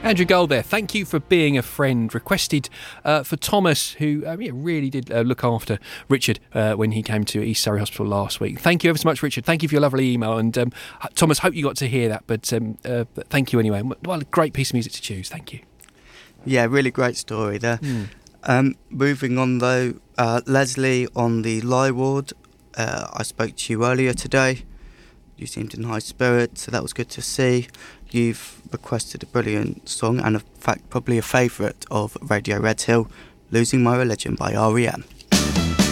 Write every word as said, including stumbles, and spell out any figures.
Andrew Gold there. Thank you for being a friend. Requested uh, for Thomas, who um, yeah, really did uh, look after Richard uh, when he came to East Surrey Hospital last week. Thank you ever so much, Richard. Thank you for your lovely email. And um, Thomas, hope you got to hear that. But, um, uh, but thank you anyway. What a great piece of music to choose. Thank you. Yeah, really great story there. Mm. Um, moving on though, uh, Leslie on the Lie ward. Uh, I spoke to you earlier today. You seemed in high spirits, so that was good to see. You've requested a brilliant song and, in fact, probably a favourite of Radio Red Hill, Losing My Religion by R E M.